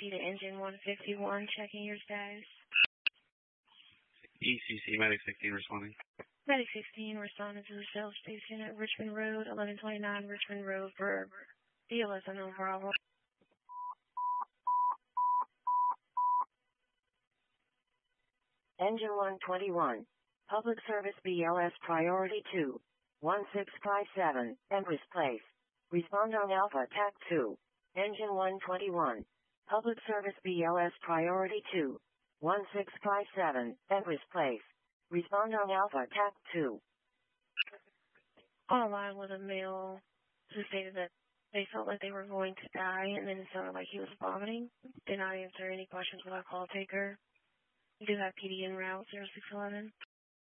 ECC to engine 151, checking your status. ECC, Medic 16 responding. Medic 16 responding to the shell station at Richmond Road, 1129 Richmond Road, Forever. DLS unknown Bravo. Engine 121. Public Service BLS Priority 2. 1657, Empress Place. Respond on Alpha TAC 2. Engine 121. Public Service BLS Priority 2. 1657, Empress Place. Respond on Alpha TAC 2. Online with a male who stated that they felt like they were going to die, and then it sounded like he was vomiting. Did not answer any questions with our call taker. We do have PD en route 0611.